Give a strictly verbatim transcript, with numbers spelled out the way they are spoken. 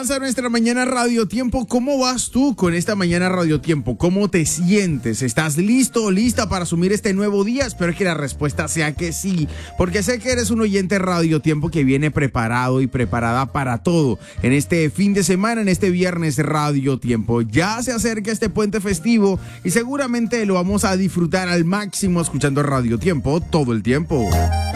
avanza nuestra mañana Radio Tiempo. ¿Cómo vas tú con esta mañana Radio Tiempo? ¿Cómo te sientes? ¿Estás listo o lista para asumir este nuevo día? Espero que la respuesta sea que sí, porque sé que eres un oyente Radio Tiempo que viene preparado y preparada para todo en este fin de semana, en este viernes Radio Tiempo. Ya se acerca este puente festivo y seguramente lo vamos a disfrutar al máximo escuchando Radio Tiempo todo el tiempo.